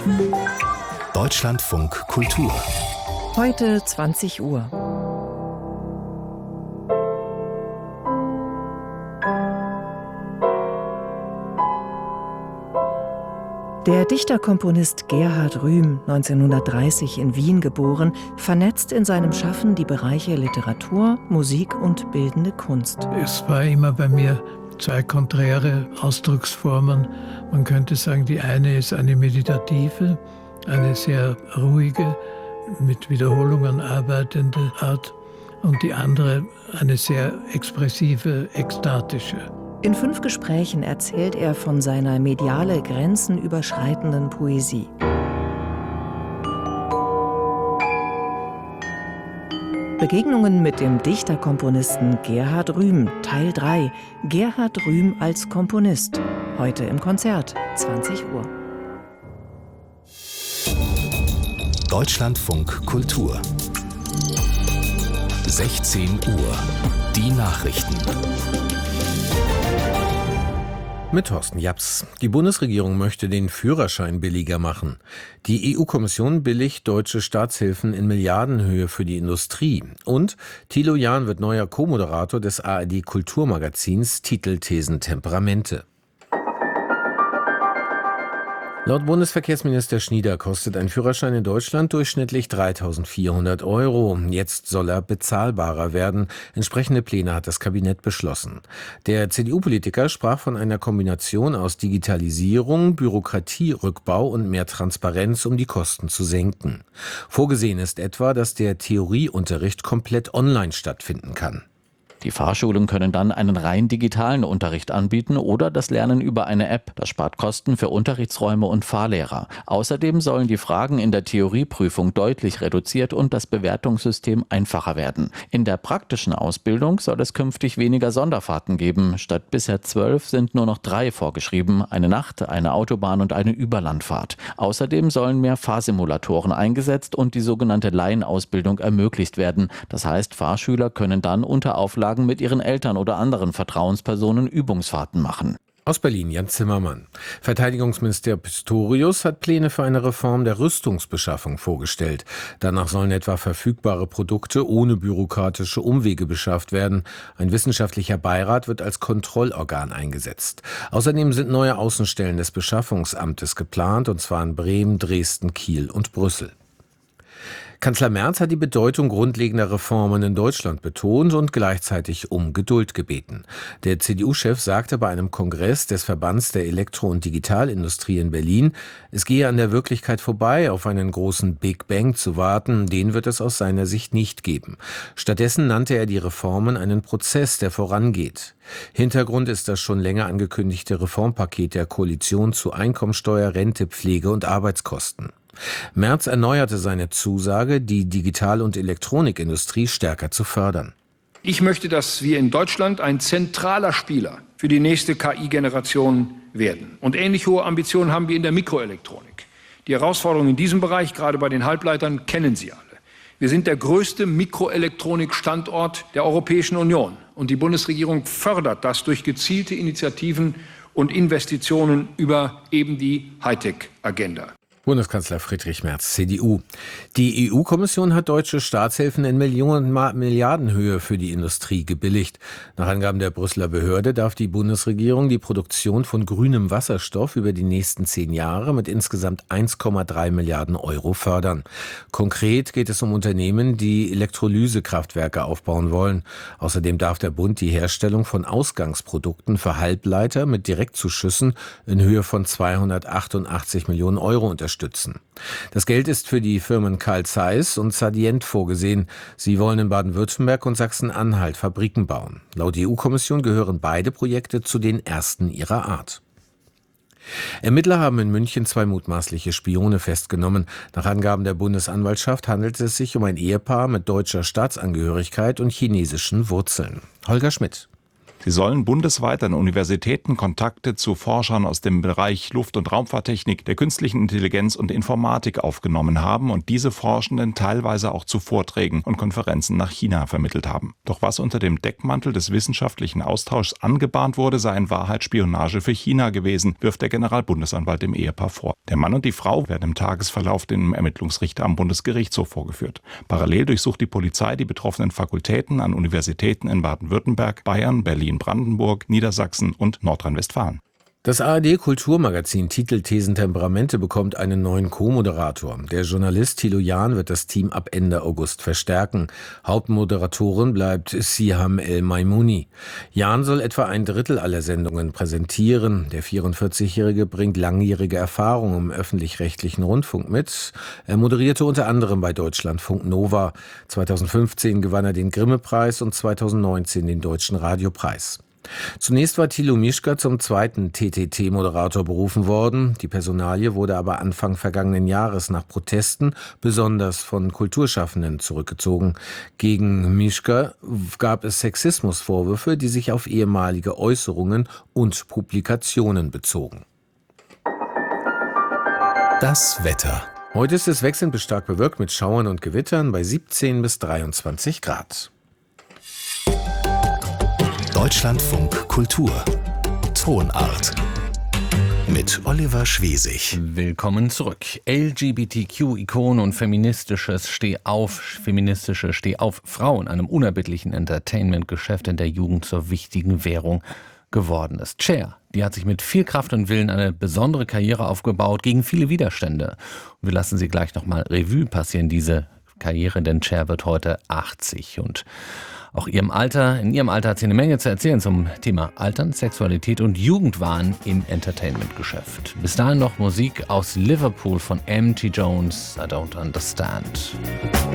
Deutschlandfunk Kultur. Heute 20 Uhr. Der Dichter-Komponist Gerhard Rühm, 1930 in Wien geboren, vernetzt in seinem Schaffen die Bereiche Literatur, Musik und bildende Kunst. Es war immer bei mir zwei konträre Ausdrucksformen. Man könnte sagen, die eine ist eine meditative, eine sehr ruhige, mit Wiederholungen arbeitende Art, und die andere eine sehr expressive, ekstatische. In 5 Gesprächen erzählt er von seiner mediale Grenzen überschreitenden Poesie. Begegnungen mit dem Dichterkomponisten Gerhard Rühm, Teil 3. Gerhard Rühm als Komponist. Heute im Konzert, 20 Uhr. Deutschlandfunk Kultur. 16 Uhr. Die Nachrichten. Mit Thorsten Japs. Die Bundesregierung möchte den Führerschein billiger machen. Die EU-Kommission billigt deutsche Staatshilfen in Milliardenhöhe für die Industrie. Und Thilo Jahn wird neuer Co-Moderator des ARD-Kulturmagazins Titel, Thesen, Temperamente. Laut Bundesverkehrsminister Schnieder kostet ein Führerschein in Deutschland durchschnittlich 3.400 Euro. Jetzt soll er bezahlbarer werden. Entsprechende Pläne hat das Kabinett beschlossen. Der CDU-Politiker sprach von einer Kombination aus Digitalisierung, Bürokratierückbau und mehr Transparenz, um die Kosten zu senken. Vorgesehen ist etwa, dass der Theorieunterricht komplett online stattfinden kann. Die Fahrschulen können dann einen rein digitalen Unterricht anbieten oder das Lernen über eine App. Das spart Kosten für Unterrichtsräume und Fahrlehrer. Außerdem sollen die Fragen in der Theorieprüfung deutlich reduziert und das Bewertungssystem einfacher werden. In der praktischen Ausbildung soll es künftig weniger Sonderfahrten geben. Statt bisher 12 sind nur noch 3 vorgeschrieben: eine Nacht-, eine Autobahn- und eine Überlandfahrt. Außerdem sollen mehr Fahrsimulatoren eingesetzt und die sogenannte Laienausbildung ermöglicht werden. Das heißt, Fahrschüler können dann unter Auflagen mit ihren Eltern oder anderen Vertrauenspersonen Übungsfahrten machen. Aus Berlin, Jan Zimmermann. Verteidigungsminister Pistorius hat Pläne für eine Reform der Rüstungsbeschaffung vorgestellt. Danach sollen etwa verfügbare Produkte ohne bürokratische Umwege beschafft werden. Ein wissenschaftlicher Beirat wird als Kontrollorgan eingesetzt. Außerdem sind neue Außenstellen des Beschaffungsamtes geplant, und zwar in Bremen, Dresden, Kiel und Brüssel. Kanzler Merz hat die Bedeutung grundlegender Reformen in Deutschland betont und gleichzeitig um Geduld gebeten. Der CDU-Chef sagte bei einem Kongress des Verbands der Elektro- und Digitalindustrie in Berlin, es gehe an der Wirklichkeit vorbei, auf einen großen Big Bang zu warten. Den wird es aus seiner Sicht nicht geben. Stattdessen nannte er die Reformen einen Prozess, der vorangeht. Hintergrund ist das schon länger angekündigte Reformpaket der Koalition zu Einkommensteuer, Rente, Pflege und Arbeitskosten. Merz erneuerte seine Zusage, die Digital- und Elektronikindustrie stärker zu fördern. Ich möchte, dass wir in Deutschland ein zentraler Spieler für die nächste KI-Generation werden. Und ähnlich hohe Ambitionen haben wir in der Mikroelektronik. Die Herausforderungen in diesem Bereich, gerade bei den Halbleitern, kennen Sie alle. Wir sind der größte Mikroelektronik-Standort der Europäischen Union. Und die Bundesregierung fördert das durch gezielte Initiativen und Investitionen über eben die Hightech-Agenda. Bundeskanzler Friedrich Merz, CDU. Die EU-Kommission hat deutsche Staatshilfen in Milliardenhöhe für die Industrie gebilligt. Nach Angaben der Brüsseler Behörde darf die Bundesregierung die Produktion von grünem Wasserstoff über die nächsten 10 Jahre mit insgesamt 1,3 Milliarden Euro fördern. Konkret geht es um Unternehmen, die Elektrolysekraftwerke aufbauen wollen. Außerdem darf der Bund die Herstellung von Ausgangsprodukten für Halbleiter mit Direktzuschüssen in Höhe von 288 Millionen Euro unterstützen. Das Geld ist für die Firmen Carl Zeiss und Zadient vorgesehen. Sie wollen in Baden-Württemberg und Sachsen-Anhalt Fabriken bauen. Laut EU-Kommission gehören beide Projekte zu den ersten ihrer Art. Ermittler haben in München 2 mutmaßliche Spione festgenommen. Nach Angaben der Bundesanwaltschaft handelt es sich um ein Ehepaar mit deutscher Staatsangehörigkeit und chinesischen Wurzeln. Holger Schmidt. Sie sollen bundesweit an Universitäten Kontakte zu Forschern aus dem Bereich Luft- und Raumfahrttechnik, der künstlichen Intelligenz und Informatik aufgenommen haben und diese Forschenden teilweise auch zu Vorträgen und Konferenzen nach China vermittelt haben. Doch was unter dem Deckmantel des wissenschaftlichen Austauschs angebahnt wurde, sei in Wahrheit Spionage für China gewesen, wirft der Generalbundesanwalt dem Ehepaar vor. Der Mann und die Frau werden im Tagesverlauf dem Ermittlungsrichter am Bundesgerichtshof vorgeführt. Parallel durchsucht die Polizei die betroffenen Fakultäten an Universitäten in Baden-Württemberg, Bayern, Berlin-Brandenburg, Niedersachsen und Nordrhein-Westfalen. Das ARD-Kulturmagazin Titel Thesen Temperamente bekommt einen neuen Co-Moderator. Der Journalist Thilo Jahn wird das Team ab Ende August verstärken. Hauptmoderatorin bleibt Siham El-Maimouni. Jahn soll etwa 1/3 aller Sendungen präsentieren. Der 44-Jährige bringt langjährige Erfahrung im öffentlich-rechtlichen Rundfunk mit. Er moderierte unter anderem bei Deutschlandfunk Nova. 2015 gewann er den Grimme-Preis und 2019 den Deutschen Radiopreis. Zunächst war Thilo Mischka zum zweiten TTT-Moderator berufen worden. Die Personalie wurde aber Anfang vergangenen Jahres nach Protesten, besonders von Kulturschaffenden, zurückgezogen. Gegen Mischka gab es Sexismusvorwürfe, die sich auf ehemalige Äußerungen und Publikationen bezogen. Das Wetter. Heute ist es wechselnd bis stark bewölkt mit Schauern und Gewittern bei 17 bis 23 Grad. Deutschlandfunk Kultur. Tonart. Mit Oliver Schwesig. Willkommen zurück. LGBTQ-Ikonen und feministische Steh-auf-Frauen, einem unerbittlichen Entertainment-Geschäft in der Jugend zur wichtigen Währung geworden ist. Cher, die hat sich mit viel Kraft und Willen eine besondere Karriere aufgebaut, gegen viele Widerstände. Und wir lassen sie gleich nochmal Revue passieren, diese Karriere, denn Cher wird heute 80 und auch in ihrem Alter hat sie eine Menge zu erzählen zum Thema Altern, Sexualität und Jugendwahn im Entertainment-Geschäft. Bis dahin noch Musik aus Liverpool von M.T. Jones, I Don't Understand.